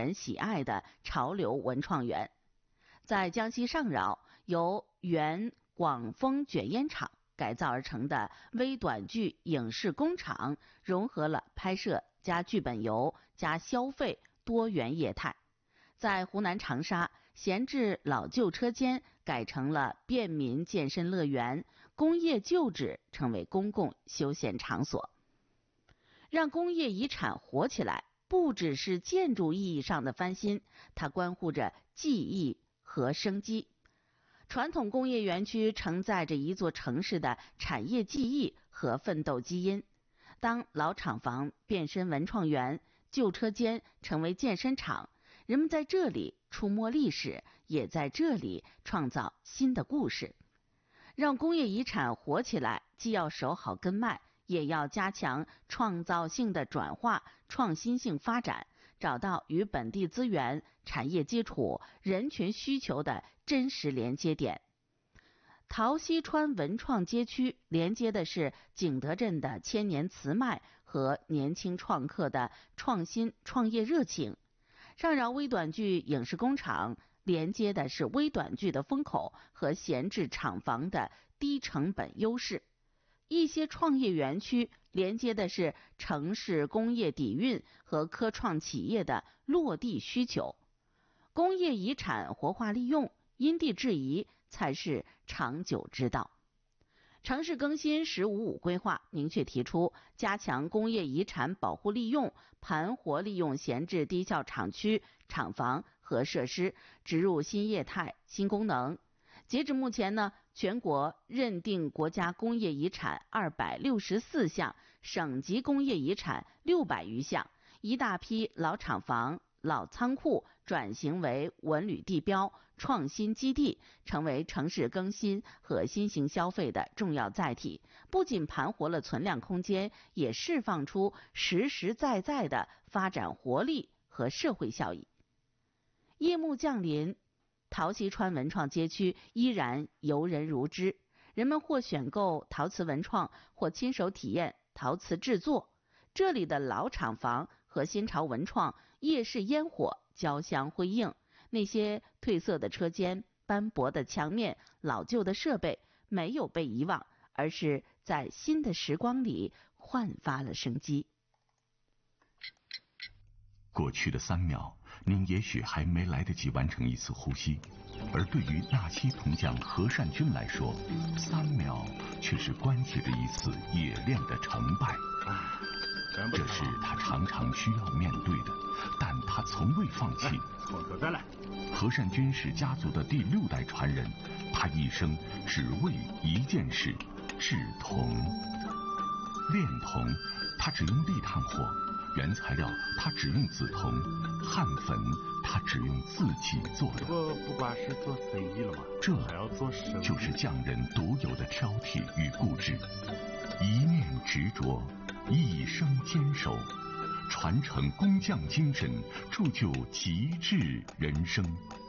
人喜爱的潮流文创园。在江西上饶，由原广丰卷烟厂改造而成的微短剧影视工厂，融合了拍摄加剧本游加消费多元业态。在湖南长沙，闲置老旧车间改成了便民健身乐园，工业旧址成为公共休闲场所。让工业遗产活起来，不只是建筑意义上的翻新，它关乎着记忆和生机。传统工业园区承载着一座城市的产业记忆和奋斗基因。当老厂房变身文创园，旧车间成为健身场，人们在这里触摸历史，也在这里创造新的故事。让工业遗产活起来，既要守好根脉，也要加强创造性的转化、创新性发展，找到与本地资源、产业基础、人群需求的真实连接点。陶溪川文创街区连接的是景德镇的千年词脉和年轻创客的创新创业热情。上饶微短剧影视工厂连接的是微短剧的风口和闲置厂房的低成本优势。一些创业园区连接的是城市工业底蕴和科创企业的落地需求。工业遗产活化利用，因地制宜才是长久之道。城市更新“15+5”规划明确提出，加强工业遗产保护利用，盘活利用闲置低效厂区、厂房和设施，植入新业态、新功能。截止目前呢，全国认定国家工业遗产264项，省级工业遗产600余项，一大批老厂房、老仓库转型为文旅地标、创新基地，成为城市更新和新型消费的重要载体。不仅盘活了存量空间，也释放出实实在在的发展活力和社会效益。夜幕降临，陶溪川文创街区依然游人如织，人们或选购陶瓷文创，或亲手体验陶瓷制作。这里的老厂房和新潮文创夜市烟火交相辉映，那些褪色的车间、斑驳的墙面、老旧的设备没有被遗忘，而是在新的时光里焕发了生机。 过去的3秒，您也许还没来得及完成一次呼吸，而对于纳西铜匠何善君来说，3秒却是关系着一次冶炼的成败。这是他常常需要面对的，但他从未放弃。 再来。 何善君是家族的第6代传人，他一生只为一件事：制铜。炼铜，他只用沥炭火；原材料，他只用紫铜；焊粉，他只用自己做的。 不光是做生意了吗？ 这还要做生意， 就是匠人独有的挑剔与固执，一念执着，一生坚守，传承工匠精神，铸就极致人生。